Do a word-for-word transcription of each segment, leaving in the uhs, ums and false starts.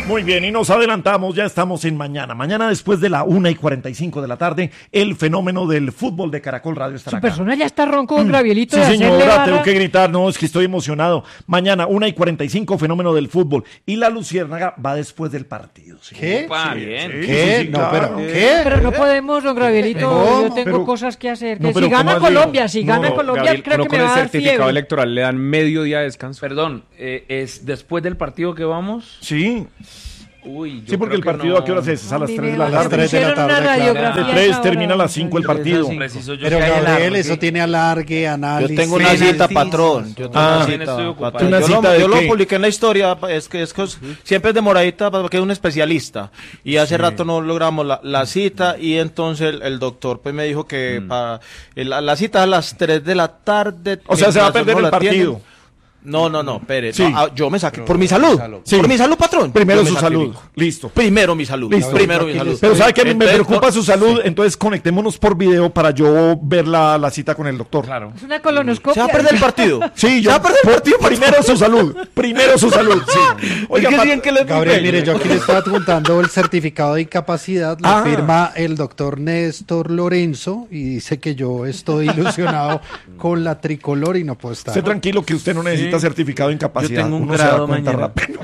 Muy bien, y nos adelantamos, ya estamos en mañana. Mañana después de la una y cuarenta y cinco de la tarde, el fenómeno del fútbol de Caracol Radio estará Su acá. persona ya está ronco con Gravielito. Sí, de hacerle señora, barra. tengo que gritar, no, es que estoy emocionado. Mañana, una y cuarenta y cinco, fenómeno del fútbol. Y la Luciérnaga va después del partido. ¿Sí? ¿Qué? Opa, Sí, bien. sí, ¿Qué? sí, sí, No, claro. pero ¿qué? Pero no podemos, don Gravielito. No, yo tengo pero- cosas que hacer. Que no, pero si gana ¿cómo así? Colombia, si No, gana Colombia, Gabriel, creo uno que con me va el a dar certificado fiebre. electoral le dan medio día de descanso. Perdón, eh, ¿es después del partido que vamos? Sí, Uy, yo sí, porque creo el que partido no. a qué hora es, es a las A mí tres de me la va- las tarde. tres de la pusieron una tarde, claro. radiografía De tres esa termina a hora, las cinco el don partido. Preciso yo Pero que hay Gabriel, alargue. eso tiene alargue, análisis. Yo tengo una Sí, cita, sí, patrón. sí. Yo tengo Ah, una también cita, estoy ocupado. patrón. ¿Una Yo, cita lo, de yo qué? lo publiqué en la historia, es que, es que es- siempre es demoradita porque es un especialista. Y hace rato no logramos la, la cita y entonces el, el doctor pues me dijo que para la, la cita es a las tres de la tarde. O sea, se va a mientras perder uno el la tiene. partido. No, no, no, espere. Sí. No, ah, yo me saqué. Por mi salud. Sí. Por mi salud, patrón. Primero Yo me su salud. sacrifico. Listo. Primero mi salud. Listo. Primero mi salud. Pero ¿sabe que a mí me Entonces, preocupa no- su salud? Entonces conectémonos por video para yo ver la, la cita con el doctor. Claro. Es una colonoscopia. Se va a perder el partido. Sí, Se yo va a perder el por- partido. primero su salud. Primero su salud. Sí. Oiga, Es que Pat- siguen que les Gabriel, digo. mire, yo aquí le estaba adjuntando el certificado de incapacidad, lo Ah. firma el doctor Néstor Lorenzo y dice que yo estoy ilusionado con la tricolor y no puedo estar. esté tranquilo que usted no necesita certificado de incapacidad. Yo tengo un Uno se da grado cuenta mañana. rápido.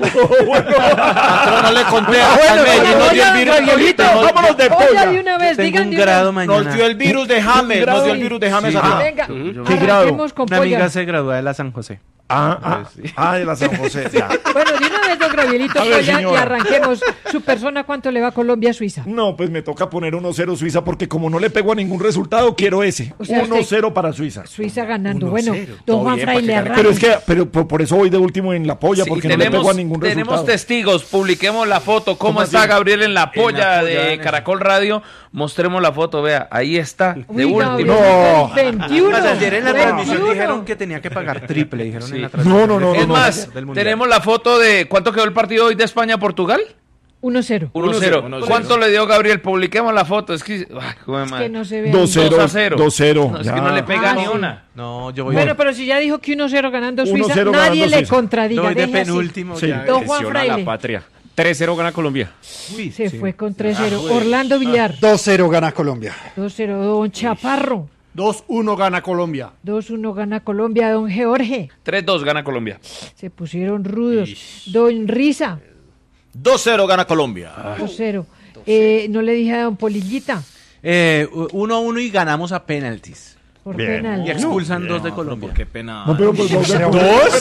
Patrón, no le conté a Bueno, James, bueno, nos dio oiga, el virus. Gabrielito, nos- vámonos de Oiga, polla. de una vez, Tengo digan un de una grado vez. Nos dio el virus de James, grado. nos dio el virus de James Sí. a todos. Venga, ¿Qué grado? arranquemos con Una amiga polla. se gradúa de la San José. Ah, ah, ah, de la San José. Ya. Bueno, de una vez, don Gravielito, A ver, polla, y señora. arranquemos. Su persona, ¿cuánto le va a Colombia a Suiza? No, pues me toca poner uno cero Suiza porque como no le pego a ningún resultado, quiero ese. O sea, uno cero usted- para Suiza. Suiza ganando. Bueno, don Juan bien, Fraile, para que arranque. Pero es que pero por, por eso voy de último en la polla, Sí, porque no le pego a ningún tenemos resultado. testigos, publiquemos la foto. ¿Cómo, ¿Cómo está así? Gabriel en la polla polla, de en el- Caracol Radio? Mostremos la foto, vea, ahí está, de Uy, último. Gabrielito, No. el veintiuno. Más ayer en la transmisión veintiuno. dijeron que tenía que pagar triple, dijeron Sí. en la transmisión. No, no, no, del Es no, más, del Mundial. tenemos la foto de cuánto quedó el partido hoy de España-Portugal. uno cero. uno uno cero. cero. ¿Cuánto le dio Gabriel? Publiquemos la foto. Es que, ay, joder, Es madre. que no se ve. dos ahí. cero. dos a cero. dos cero, No, es ya. que no le pega Ah, ni sí. una. No, yo voy, Bueno, pero si ya dijo que uno cero ganando uno Suiza, cero nadie ganando le Suiza. contradiga. yo voy de deje así. penúltimo. Sí. Ya. Don Juan Presiona a la Fraile. patria. tres cero gana Colombia. Uy, Se sí. fue con tres cero. Orlando Villar, dos cero gana Colombia. dos cero. Don Chaparro, dos uno gana Colombia. dos uno gana Colombia. Don Jorge, tres dos gana Colombia. se pusieron rudos. Don Risa, dos cero gana Colombia. dos cero. Eh, no le dije a don Polillita Eh, uno a uno y ganamos a penaltis. por Bien. penal. Y expulsan dos de Colombia. Qué pena. No, pero pues vamos a Pero- dos.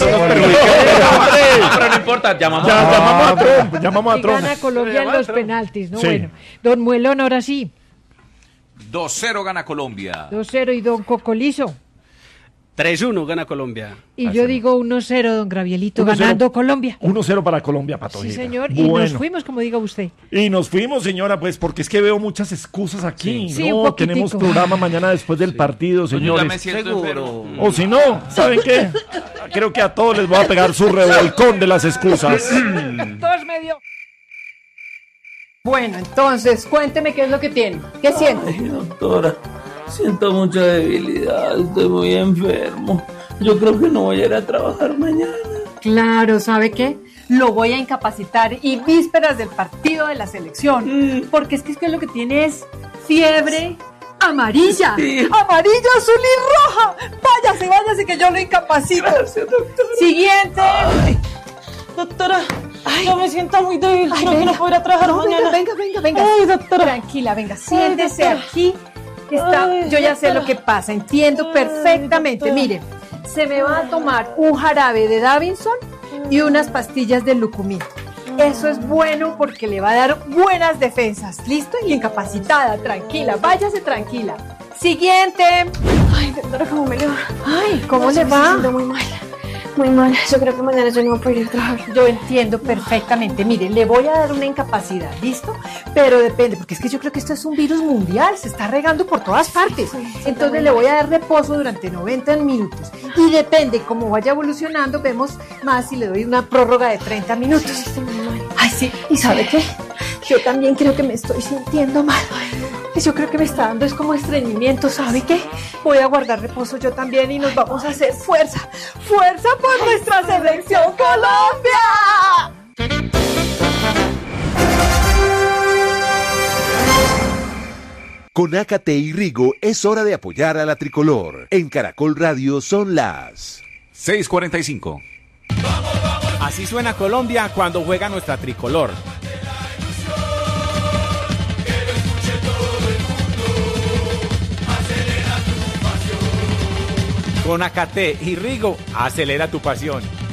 Pero no importa, llamamos Ya, a llamamos a Trump, llamamos a Y Trump. gana Colombia en los penaltis, ¿no? Sí. Bueno, don Muelón, ahora sí, dos cero gana Colombia. dos cero. Y don Cocolizo. tres uno gana Colombia. Y yo digo uno cero, don Gravielito, uno cero. ganando Colombia. uno cero para Colombia, Pato. Sí, Vieira. señor. Y nos Bueno. fuimos, como diga usted. Y nos fuimos, señora, pues porque es que veo muchas excusas aquí. Sí, no, un poquitico. tenemos programa mañana después del partido, Yo ya me señores. siento enfermo. O si no, ¿saben qué? Creo que a todos les voy a pegar su revolcón de las excusas. Dos medio. Bueno, entonces, cuénteme qué es lo que tiene. ¿Qué siente? Ay, doctora, siento mucha debilidad, estoy muy enfermo. Yo creo que no voy a ir a trabajar mañana. Claro, ¿sabe qué? Lo voy a incapacitar y vísperas del partido de la selección. Porque es que, es que lo que tiene es fiebre amarilla. Sí. Amarilla, azul y roja. Váyase, váyase que yo lo incapacito. Gracias, doctora. Siguiente. Ay, doctora, yo me siento muy débil. Ay, creo que venga. no puedo ir a trabajar No, mañana. venga, venga, venga, venga. Ay, doctora. Tranquila, venga, siéntese doctora. aquí. Está, Ay, yo ya sé doctora. lo que pasa, entiendo perfectamente. doctora. Mire, se me va a tomar un jarabe de Davinson y unas pastillas de Lucumí. Eso es bueno porque le va a dar buenas defensas. ¿Listo? Y incapacitada, tranquila, váyase tranquila. Siguiente. Ay, doctora, ¿cómo me le va? Ay, ¿cómo No, le me va? siento muy mal, muy mal. Yo creo que mañana yo no voy a poder ir a trabajar. Yo entiendo perfectamente. Mire, le voy a dar una incapacidad, ¿listo? Pero depende, porque es que yo creo que esto es un virus mundial, se está regando por todas partes. Sí, sí, Entonces también. le voy a dar reposo durante noventa minutos. Y depende cómo vaya evolucionando, vemos más si le doy una prórroga de treinta minutos. Sí, estoy muy mal. Ay, sí. ¿Y sabe qué? Yo también creo que me estoy sintiendo mal. Yo creo que me está dando es como estreñimiento, ¿sabe qué? Voy a guardar reposo yo también y nos vamos a hacer fuerza. ¡Fuerza por nuestra selección Colombia! Con Acate y Rigo es hora de apoyar a la tricolor. En Caracol Radio son las seis cuarenta y cinco. Así suena Colombia cuando juega nuestra tricolor. Con Acate y Rigo, acelera tu pasión.